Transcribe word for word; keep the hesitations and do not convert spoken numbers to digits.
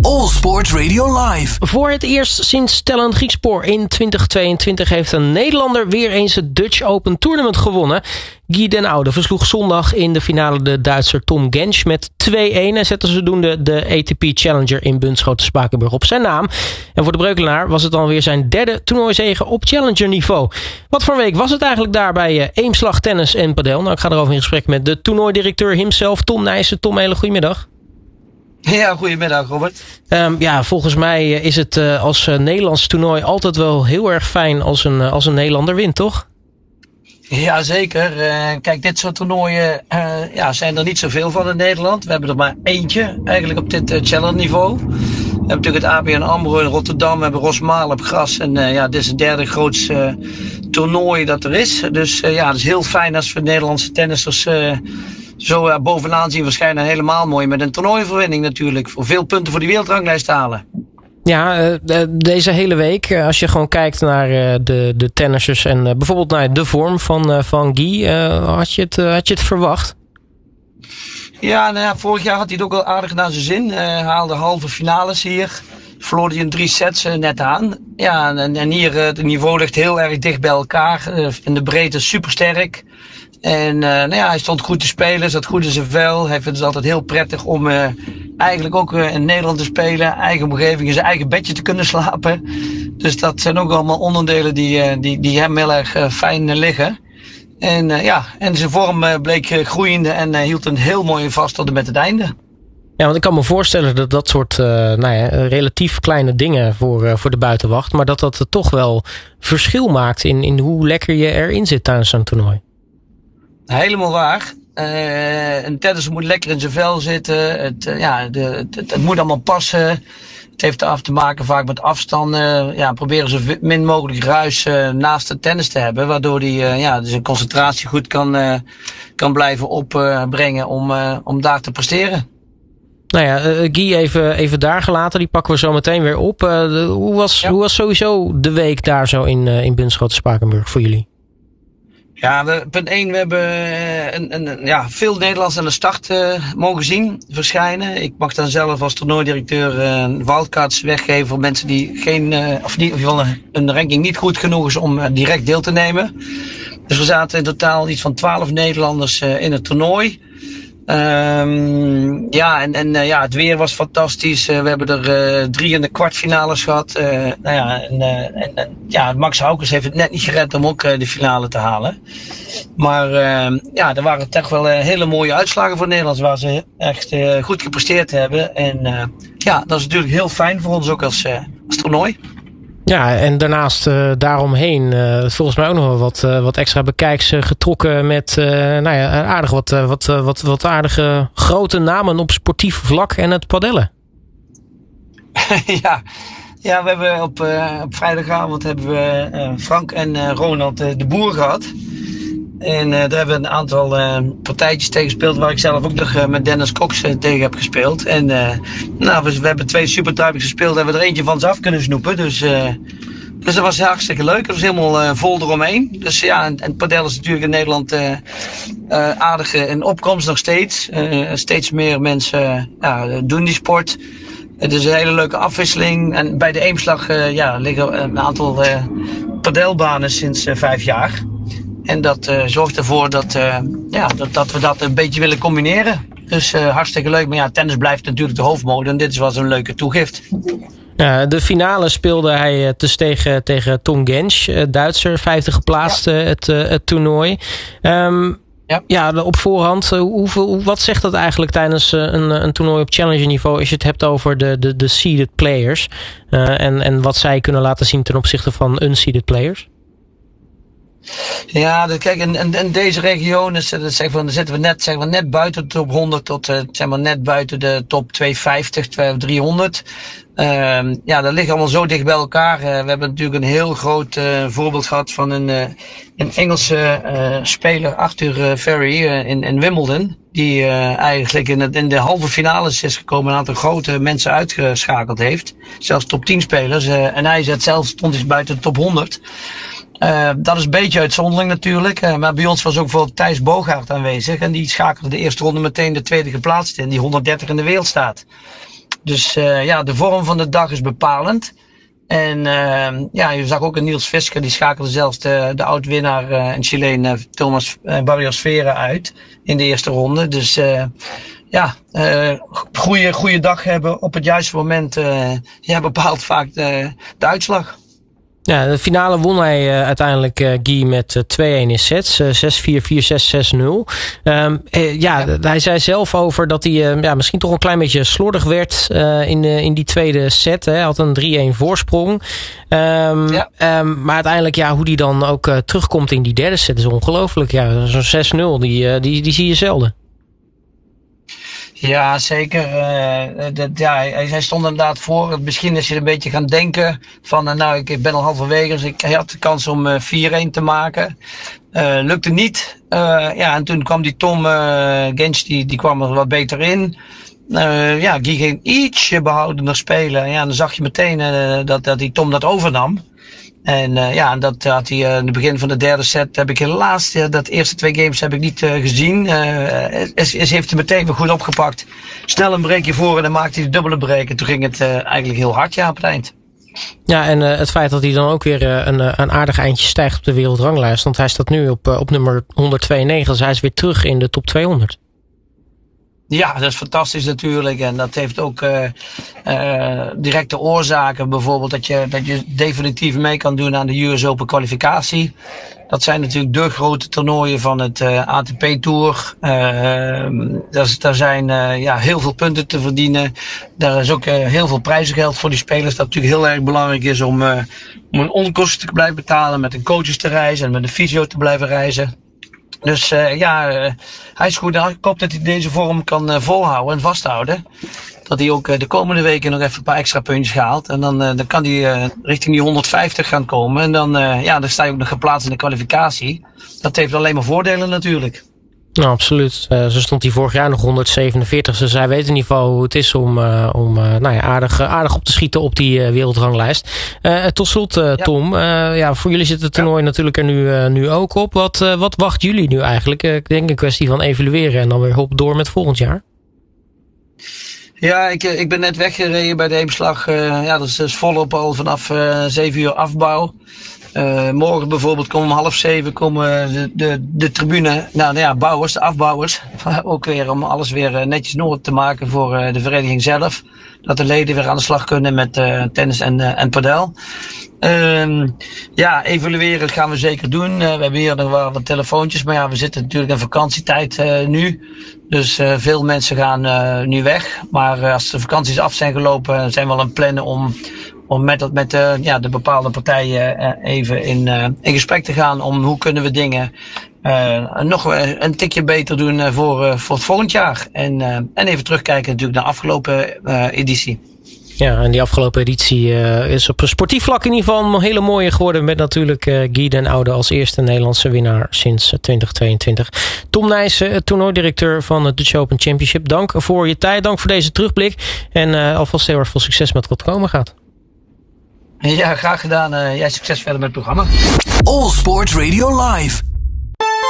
All Sport Radio Live. Voor het eerst sinds Stellan Griekspoor in twintig tweeëntwintig heeft een Nederlander weer eens het Dutch Open Tournament gewonnen. Guy Den Oude versloeg zondag in de finale de Duitser Tom Gensch met twee-een en zette zodoende de A T P Challenger in Bunschoten-Spakenburg op zijn naam. En voor de Breukelaar was het dan weer zijn derde toernooizege op Challenger niveau. Wat voor week was het eigenlijk daar bij Eemslag Tennis en Padel? Nou, ik ga erover in gesprek met de toernooidirecteur himself, Tom Nijssen. Tom, hele goedemiddag. Ja, goedemiddag Robert. Um, ja, volgens mij is het uh, als uh, Nederlands toernooi altijd wel heel erg fijn als een, uh, als een Nederlander wint, toch? Ja, zeker. Uh, kijk, dit soort toernooien uh, ja, zijn er niet zoveel van in Nederland. We hebben er maar eentje eigenlijk op dit uh, Challenger niveau. We hebben natuurlijk het A B N AMRO in Rotterdam, we hebben Rosmalen op gras. En uh, ja, dit is het derde grootste uh, toernooi dat er is. Dus uh, ja, het is heel fijn als we Nederlandse tennissers uh, zo uh, bovenaan zien verschijnen. Helemaal mooi met een toernooiverwinning natuurlijk. Voor veel punten voor die wereldranglijst halen. Ja, uh, deze hele week, uh, als je gewoon kijkt naar uh, de, de tennissers en uh, bijvoorbeeld naar de vorm van, uh, van Guy, uh, had, je het, uh, had je het verwacht? Ja, nou ja, vorig jaar had hij het ook al aardig naar zijn zin. Uh, haalde halve finales hier. Verloor hij in drie sets uh, net aan. Ja, en, en hier uh, het niveau ligt heel erg dicht bij elkaar. Uh, in de breedte supersterk. En uh, nou ja, hij stond goed te spelen, zat goed in zijn vel. Hij vindt het altijd heel prettig om uh, eigenlijk ook uh, in Nederland te spelen. Eigen omgeving, in zijn eigen bedje te kunnen slapen. Dus dat zijn ook allemaal onderdelen die, uh, die, die hem heel erg uh, fijn uh, liggen. En uh, ja, en zijn vorm uh, bleek uh, groeiende en uh, hield een heel mooi vast tot en met het einde. Ja, want ik kan me voorstellen dat dat soort uh, nou ja, relatief kleine dingen voor, uh, voor de buitenwacht, maar dat dat toch wel verschil maakt in, in hoe lekker je erin zit tijdens zo'n toernooi. Helemaal waar. Uh, een tennisser moet lekker in zijn vel zitten. Het, uh, ja, de, het, het moet allemaal passen. Het heeft af te maken vaak met afstanden. Ja, proberen zo min mogelijk ruis uh, naast het tennis te hebben. Waardoor hij uh, ja, zijn concentratie goed kan, uh, kan blijven opbrengen uh, om, uh, om daar te presteren. Nou ja, uh, Guy even, even daar gelaten. Die pakken we zo meteen weer op. Uh, de, hoe, was, ja. hoe was sowieso de week daar zo in, uh, in Bunschoten-Spakenburg voor jullie? Ja, we, punt één, we hebben een, een, ja, veel Nederlanders aan de start uh, mogen zien verschijnen. Ik mag dan zelf als toernooidirecteur uh, wildcards weggeven voor mensen die geen, uh, of niet, of een ranking niet goed genoeg is om uh, direct deel te nemen. Dus we zaten in totaal iets van twaalf Nederlanders uh, in het toernooi. Um, ja, en, en uh, ja, het weer was fantastisch. Uh, we hebben er uh, drie in de kwartfinales gehad. Uh, nou ja, en, uh, en, en ja, Max Haukens heeft het net niet gered om ook uh, de finale te halen. Maar uh, ja, er waren toch wel uh, hele mooie uitslagen voor Nederland, waar ze echt uh, goed gepresteerd hebben. En uh, ja, dat is natuurlijk heel fijn voor ons ook als, uh, als toernooi. Ja, en daarnaast uh, daaromheen uh, volgens mij ook nog wel wat, uh, wat extra bekijks uh, getrokken met uh, nou ja, aardig wat, uh, wat, uh, wat, wat aardige grote namen op sportief vlak en het padellen. ja. ja, we hebben op, uh, op vrijdagavond hebben we uh, Frank en uh, Ronald uh, de Boer gehad. En uh, daar hebben we een aantal uh, partijtjes tegen gespeeld waar ik zelf ook nog uh, met Dennis Cox uh, tegen heb gespeeld. En uh, nou, we, we hebben twee supertypes gespeeld en we hebben er eentje van ze af kunnen snoepen. Dus, uh, dus dat was hartstikke leuk. Het was helemaal uh, vol eromheen. Dus ja, en, en padel is natuurlijk in Nederland uh, uh, aardig in opkomst nog steeds. Uh, steeds meer mensen uh, doen die sport. Het is een hele leuke afwisseling. En bij de Eemslag uh, ja, liggen een aantal uh, padelbanen sinds uh, vijf jaar. En dat uh, zorgt ervoor dat, uh, ja, dat, dat we dat een beetje willen combineren. Dus uh, hartstikke leuk. Maar ja, tennis blijft natuurlijk de hoofdmode. En dit was een leuke toegift. Ja, de finale speelde hij dus tegen, tegen Tom Gensch, Duitser, vijfde geplaatst ja. het, het toernooi. Um, ja. ja, op voorhand, hoeveel, wat zegt dat eigenlijk tijdens een, een toernooi op challenger niveau als je het hebt over de, de, de seeded players? Uh, en, en wat zij kunnen laten zien ten opzichte van unseeded players? Ja, dat, kijk, in, in, in deze regio dus, dat zeg van, dan zitten we net, zeg maar, net buiten de top honderd tot uh, zeg maar, net buiten de top tweehonderdvijftig, driehonderd. Uh, ja, dat ligt allemaal zo dicht bij elkaar. Uh, we hebben natuurlijk een heel groot uh, voorbeeld gehad van een, uh, een Engelse uh, speler, Arthur uh, Ferry, uh, in, in Wimbledon. Die uh, eigenlijk in, het, in de halve finales is gekomen, een aantal grote mensen uitgeschakeld heeft. Zelfs top tien spelers. Uh, en hij zet zelfs, stond dus buiten de top honderd. Uh, dat is een beetje uitzonderlijk natuurlijk. Uh, maar bij ons was ook bijvoorbeeld Thijs Bogaert aanwezig. En die schakelde de eerste ronde meteen de tweede geplaatst in, die honderddertig in de wereld staat. Dus uh, ja, de vorm van de dag is bepalend. En uh, ja, je zag ook een Niels Fisker, die schakelde zelfs de, de oud-winnaar uh, en Chileen uh, Thomas uh, Barrios Vera uit in de eerste ronde. Dus uh, ja, uh, goede, goede dag hebben op het juiste moment uh, ja, bepaalt vaak de, de uitslag. Ja, de finale won hij uh, uiteindelijk uh, Guy met uh, twee-een in sets. Uh, zes vier, vier zes, zes nul. Um, uh, ja, ja, hij zei zelf over dat hij uh, ja, misschien toch een klein beetje slordig werd uh, in, uh, in die tweede set. Hè. Hij had een drie-een voorsprong. Um, ja. um, maar uiteindelijk, ja, hoe hij dan ook uh, terugkomt in die derde set is ongelooflijk. Ja, zo'n zes nul, die, uh, die, die zie je zelden. Ja, zeker. Uh, dat, ja, hij, hij stond inderdaad voor. Misschien is je een beetje gaan denken van, uh, nou, ik ben al halverwege, dus ik had de kans om uh, vier-een te maken. Uh, lukte niet. Uh, ja, en toen kwam die Tom uh, Gensch, die, die kwam er wat beter in. Uh, ja, Guy ging ietsje behoudender spelen. Ja, dan zag je meteen uh, dat, dat die Tom dat overnam. En uh, ja, dat had hij uh, in het begin van de derde set heb ik helaas, uh, dat eerste twee games heb ik niet uh, gezien. Uh, is, is, heeft hij meteen weer goed opgepakt. Snel een breekje voor en dan maakte hij de dubbele break. En toen ging het uh, eigenlijk heel hard, ja, op het eind. Ja, en uh, het feit dat hij dan ook weer uh, een, een aardig eindje stijgt op de wereldranglijst. Want hij staat nu op, uh, op nummer honderdtweeënnegentig, dus hij is weer terug in de top tweehonderd. Ja, dat is fantastisch natuurlijk. En dat heeft ook uh, uh, directe oorzaken. Bijvoorbeeld dat je, dat je definitief mee kan doen aan de U S Open kwalificatie. Dat zijn natuurlijk de grote toernooien van het uh, A T P Tour. Uh, daar, daar zijn uh, ja, heel veel punten te verdienen. Daar is ook uh, heel veel prijzengeld voor die spelers. Dat natuurlijk heel erg belangrijk is om, uh, om een onkosten te blijven betalen. Met een coaches te reizen en met een fysio te blijven reizen. Dus uh, ja, uh, hij is goed. Ik hoop dat hij deze vorm kan uh, volhouden en vasthouden. Dat hij ook uh, de komende weken nog even een paar extra puntjes haalt. En dan, uh, dan kan hij uh, richting die honderdvijftig gaan komen. En dan, uh, ja, dan sta je ook nog geplaatst in de kwalificatie. Dat heeft alleen maar voordelen natuurlijk. Nou, absoluut. Uh, zo stond hij vorig jaar nog honderdzevenenveertig. Dus hij weet in ieder geval hoe het is om, uh, om uh, nou ja, aardig, uh, aardig op te schieten op die uh, wereldranglijst. Uh, tot slot, uh, Tom. Ja. Uh, ja, voor jullie zit het toernooi ja. natuurlijk er nu, uh, nu ook op. Wat, uh, wat wacht jullie nu eigenlijk? Uh, ik denk een kwestie van evalueren en dan weer hop door met volgend jaar. Ja, ik, ik ben net weggereden bij de Eemslag. Uh, ja, dat is, dat is volop al vanaf uh, zeven uur afbouw. Uh, morgen bijvoorbeeld komen om half zeven komen de, de, de tribune, nou, nou ja, bouwers, de afbouwers. Ook weer om alles weer netjes in orde te maken voor uh, de vereniging zelf. Dat de leden weer aan de slag kunnen met uh, tennis en, uh, en padel. Uh, ja, evalueren gaan we zeker doen. Uh, we hebben hier nog wel wat telefoontjes, maar ja, we zitten natuurlijk in vakantietijd uh, nu. Dus uh, veel mensen gaan uh, nu weg. Maar uh, als de vakanties af zijn gelopen, zijn we al aan het plannen om... om met, met uh, ja, de bepaalde partijen uh, even in, uh, in gesprek te gaan om hoe kunnen we dingen uh, nog een tikje beter doen uh, voor, uh, voor het volgend jaar. En, uh, en even terugkijken natuurlijk naar de afgelopen uh, editie. Ja, en die afgelopen editie uh, is op sportief vlak in ieder geval een hele mooie geworden. Met natuurlijk uh, Guy den Oude als eerste Nederlandse winnaar sinds uh, twintig tweeëntwintig. Tom Nijssen, toernooidirecteur van het Dutch Open Championship. Dank voor je tijd, dank voor deze terugblik. En uh, alvast heel erg veel succes met wat komen gaat. Ja, graag gedaan. Uh, jij succes verder met het programma. All Sport Radio Live.